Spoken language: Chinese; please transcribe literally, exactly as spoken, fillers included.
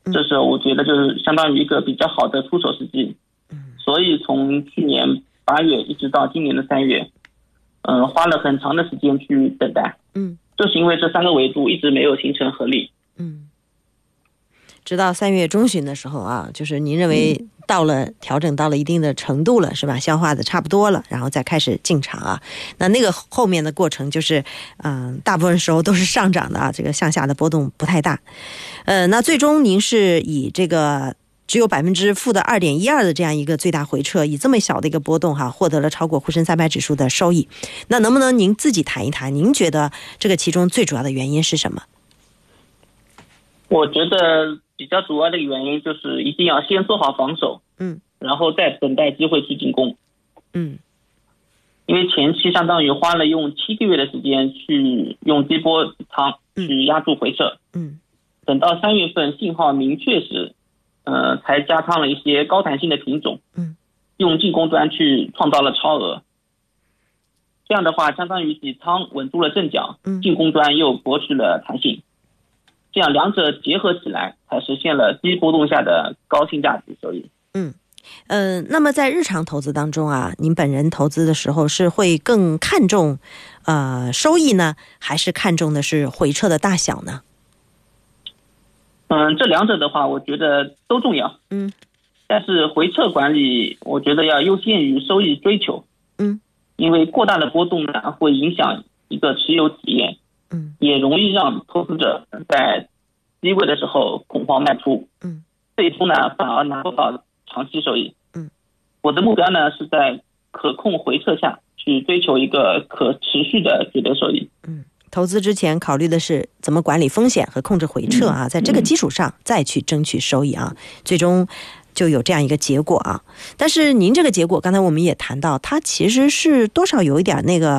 这时候我觉得就是相当于一个比较好的出手时机。所以从去年八月一直到今年的三月，嗯、呃，花了很长的时间去等待。嗯，就是因为这三个维度一直没有形成合力。 嗯，直到三月中旬的时候啊，就是您认为到了调整到了一定的程度了，是吧？消化的差不多了，然后再开始进场啊。那那个后面的过程就是，嗯、呃，大部分时候都是上涨的啊，这个向下的波动不太大。呃，那最终您是以这个只有百分之负的二点一二的这样一个最大回撤，以这么小的一个波动哈，获得了超过沪深三百指数的收益。那能不能您自己谈一谈，您觉得这个其中最主要的原因是什么？ 我觉得比较主要的原因就是一定要先做好防守，嗯，然后再等待机会去进攻，嗯，因为前期相当于花了用七个月的时间去用低波仓去压住回撤，嗯，等到三月份信号明确时，呃，才加仓了一些高弹性的品种，嗯，用进攻端去创造了超额，这样的话相当于底仓稳住了阵脚，进攻端又博取了弹性。这样两者结合起来，才实现了低波动下的高性价比收益。 嗯，呃，那么在日常投资当中啊，您本人投资的时候是会更看重呃收益呢，还是看重的是回撤的大小呢？ 嗯，这两者的话，我觉得都重要。嗯，但是回撤管理，我觉得要优先于收益追求。嗯，因为过大的波动呢，会影响一个持有体验。嗯，也容易让投资者在低位的时候恐慌卖出，嗯，最终呢反而拿不到长期收益。嗯，我的目标呢是在可控回撤下去追求一个可持续的绝对收益。 嗯，投资之前考虑的是怎么管理风险和控制回撤啊，在这个基础上再去争取收益啊，最终就有这样一个结果啊。但是您这个结果，刚才我们也谈到，它其实是多少有一点那个